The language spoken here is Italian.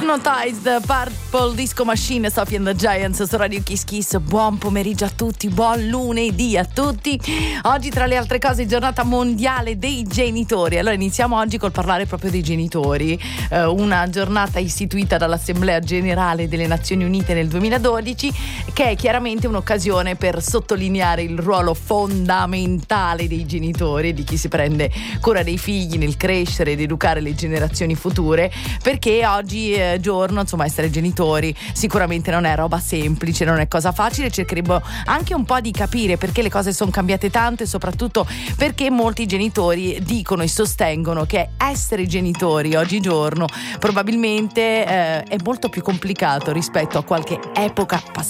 Hypnotized, Purple Disco Machine, Sophie and the Giants su Radio Kiss Kiss. Buon pomeriggio a tutti, buon lunedì a tutti. Oggi tra le altre cose giornata mondiale dei genitori. Allora iniziamo oggi col parlare proprio dei genitori, una giornata istituita dall'Assemblea Generale delle Nazioni Unite nel 2012, che è chiaramente un'occasione per sottolineare il ruolo fondamentale dei genitori, di chi si prende cura dei figli nel crescere ed educare le generazioni future, perché oggi giorno, insomma, essere genitori sicuramente non è roba semplice, non è cosa facile. Cercheremo anche un po' di capire perché le cose sono cambiate tanto e soprattutto perché molti genitori dicono e sostengono che essere genitori oggigiorno probabilmente è molto più complicato rispetto a qualche epoca passata.